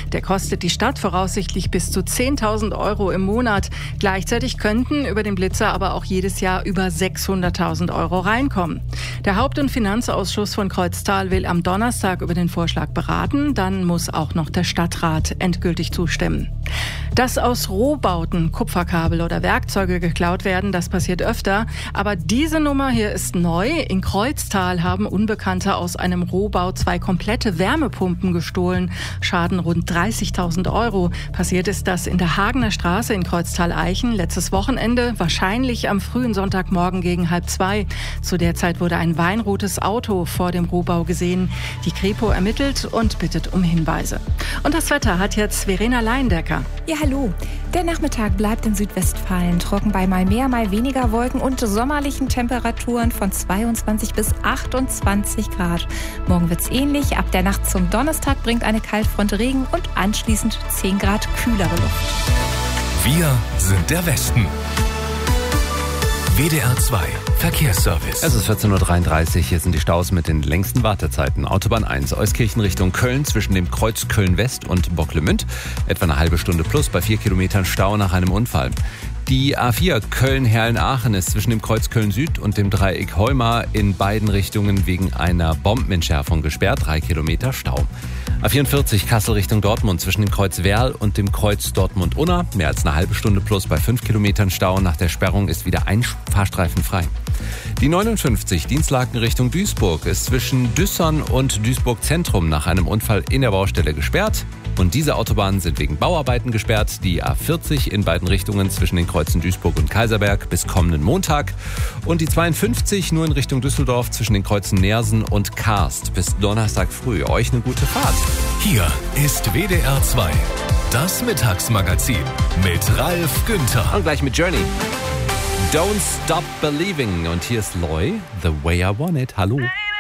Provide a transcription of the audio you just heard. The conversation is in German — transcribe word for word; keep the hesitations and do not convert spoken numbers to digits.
Der kostet die Stadt voraussichtlich bis zu zehntausend Euro im Monat. Gleichzeitig könnten über den Blitzer aber auch jedes Jahr über sechshunderttausend Euro reinkommen. Der Haupt- und Finanzausschuss von Kreuztal will am Donnerstag über den Vorschlag beraten. Dann muss auch noch der Stadtrat endgültig zustimmen. Dass aus Rohbauten Kupferkabel oder Werkzeuge geklaut werden, das passiert öfter. Aber diese Nummer hier ist neu. In Kreuztal haben Unbekannte aus einem Rohbau zwei komplette Wärmepumpen gestohlen. Schaden rund dreißigtausend Euro. Passiert ist das in der Hagener Straße in Kreuztal-Eichen letztes Wochenende, wahrscheinlich am frühen Sonntagmorgen gegen halb zwei. Zu der Zeit wurde ein weinrotes Auto vor dem Rohbau gesehen. Die Kripo ermittelt und bittet um Hinweise. Und das Wetter hat jetzt Verena Leindecker. Ja, hallo. Der Nachmittag bleibt in Südwestfalen trocken bei mal mehr, mal weniger Wolken und sommerlichen Temperaturen von zweiundzwanzig bis achtundzwanzig Grad. Morgen wird's ähnlich. Ab der Nacht zum Donnerstag bringt eine Kaltfront Regen und anschließend zehn Grad kühlere Luft. Wir sind der Westen. W D R zwei Verkehrsservice. Es ist vierzehn Uhr dreiunddreißig. Hier sind die Staus mit den längsten Wartezeiten. Autobahn eins, Euskirchen Richtung Köln zwischen dem Kreuz Köln-West und Bocklemünd. Etwa eine halbe Stunde plus bei vier Kilometern Stau nach einem Unfall. Die A vier Köln-Herlen-Aachen ist zwischen dem Kreuz Köln-Süd und dem Dreieck Heuma in beiden Richtungen wegen einer Bombenentschärfung gesperrt. Drei Kilometer Stau. A vierundvierzig Kassel Richtung Dortmund zwischen dem Kreuz Werl und dem Kreuz Dortmund-Unna. Mehr als eine halbe Stunde plus bei fünf Kilometern Stau. Nach der Sperrung ist wieder ein Fahrstreifen frei. Die neunundfünfzig Dienstlaken Richtung Duisburg ist zwischen Düssern und Duisburg Zentrum nach einem Unfall in der Baustelle gesperrt. Und diese Autobahnen sind wegen Bauarbeiten gesperrt. Die A vierzig in beiden Richtungen zwischen den Kreuzen Duisburg und Kaiserberg bis kommenden Montag. Und die zweiundfünfzig nur in Richtung Düsseldorf zwischen den Kreuzen Neersen und Karst bis Donnerstag früh. Euch eine gute Fahrt. Hier ist W D R zwei, das Mittagsmagazin mit Ralf Günther. Und gleich mit Journey. Don't Stop Believing. Und hier ist Loy, The Way I Want It. Hallo.